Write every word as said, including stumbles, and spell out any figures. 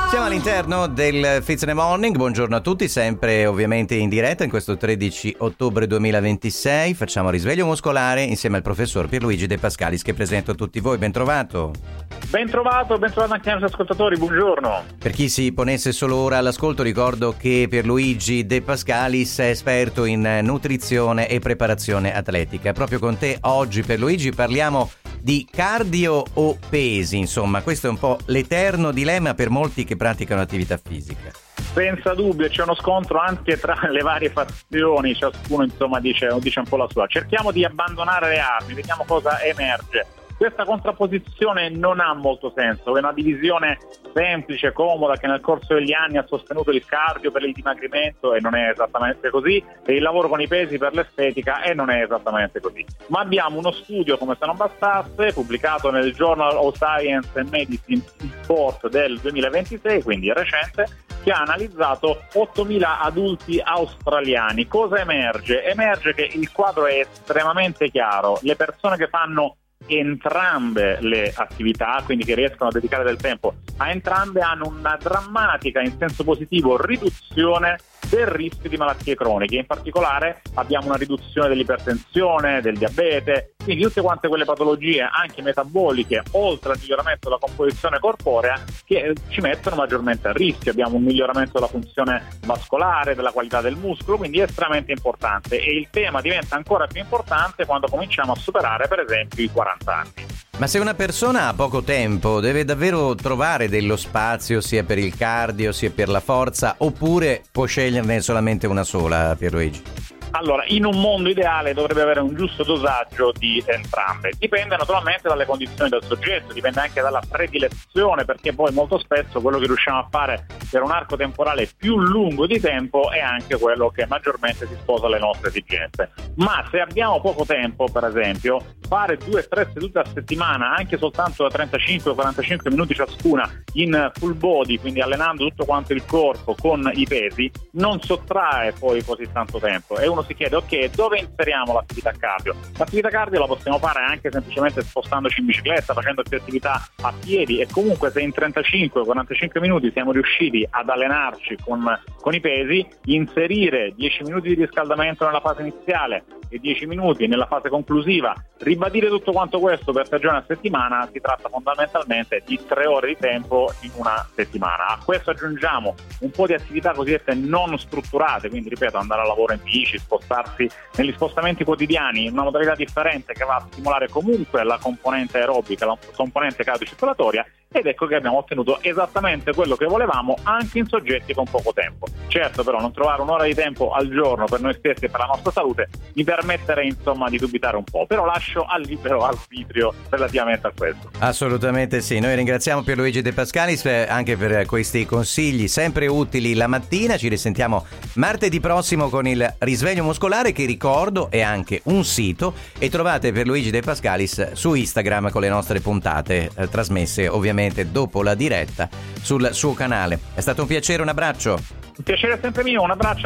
Siamo all'interno del Fitz in the Morning, buongiorno a tutti, sempre ovviamente in diretta in questo tredici ottobre duemilaventisei. Facciamo risveglio muscolare insieme al professor Pierluigi De Pascalis che presento a tutti voi. Ben trovato. Ben trovato, ben trovato anche ai nostri ascoltatori, buongiorno. Per chi si ponesse solo ora all'ascolto, ricordo che Pierluigi De Pascalis è esperto in nutrizione e preparazione atletica. Proprio con te oggi, Pierluigi, parliamo di cardio o pesi, insomma, questo è un po' l'eterno dilemma per molti che praticano attività fisica. Senza dubbio, c'è uno scontro anche tra le varie fazioni, ciascuno insomma dice, dice un po' la sua. Cerchiamo di abbandonare le armi, vediamo cosa emerge. Questa contrapposizione non ha molto senso, è una divisione semplice, comoda, che nel corso degli anni ha sostenuto il cardio per il dimagrimento e non è esattamente così, e il lavoro con i pesi per l'estetica e non è esattamente così. Ma abbiamo uno studio, come se non bastasse, pubblicato nel Journal of Science and Medicine in Sport del duemilaventisei, quindi è recente, che ha analizzato ottomila adulti australiani. Cosa emerge? Emerge che il quadro è estremamente chiaro. Le persone che fanno entrambe le attività, quindi che riescono a dedicare del tempo a entrambe, hanno una drammatica, in senso positivo, riduzione del rischio di malattie croniche. In particolare abbiamo una riduzione dell'ipertensione, del diabete, quindi tutte quante quelle patologie anche metaboliche, oltre al miglioramento della composizione corporea, che ci mettono maggiormente a rischio. Abbiamo un miglioramento della funzione vascolare, della qualità del muscolo, quindi è estremamente importante, e il tema diventa ancora più importante quando cominciamo a superare per esempio i quaranta anni. Ma se una persona ha poco tempo, deve davvero trovare dello spazio sia per il cardio sia per la forza, oppure può sceglierne solamente una sola, Pierluigi? Allora, in un mondo ideale dovrebbe avere un giusto dosaggio di entrambe. Dipende naturalmente dalle condizioni del soggetto, dipende anche dalla predilezione, perché poi molto spesso quello che riusciamo a fare per un arco temporale più lungo di tempo è anche quello che maggiormente si sposa alle nostre esigenze. Ma se abbiamo poco tempo, per esempio, fare due o tre sedute a settimana, anche soltanto da trentacinque quarantacinque minuti ciascuna, in full body, quindi allenando tutto quanto il corpo con i pesi, non sottrae poi così tanto tempo. E uno si chiede, ok, dove inseriamo l'attività cardio? L'attività cardio la possiamo fare anche semplicemente spostandoci in bicicletta, facendo più attività a piedi, e comunque se in trentacinque quarantacinque minuti siamo riusciti ad allenarci con, con i pesi, inserire dieci minuti di riscaldamento nella fase iniziale e dieci minuti nella fase conclusiva, ribadire tutto quanto questo per tre giorni a settimana, si tratta fondamentalmente di tre ore di tempo in una settimana. A questo aggiungiamo un po' di attività cosiddette non strutturate, quindi ripeto, andare al lavoro in bici, spostarsi negli spostamenti quotidiani in una modalità differente che va a stimolare comunque la componente aerobica, la componente cardiocircolatoria, ed ecco che abbiamo ottenuto esattamente quello che volevamo anche in soggetti con poco tempo. Certo, però non trovare un'ora di tempo al giorno per noi stessi e per la nostra salute mi permetterei insomma di dubitare un po', però lascio al libero arbitrio relativamente a questo. Assolutamente sì, noi ringraziamo Pierluigi De Pascalis anche per questi consigli sempre utili la mattina. Ci risentiamo martedì prossimo con il risveglio muscolare, che ricordo è anche un sito, e trovate Pierluigi De Pascalis su Instagram con le nostre puntate eh, trasmesse ovviamente dopo la diretta sul suo canale. È stato un piacere, un abbraccio. Un piacere sempre mio, un abbraccio.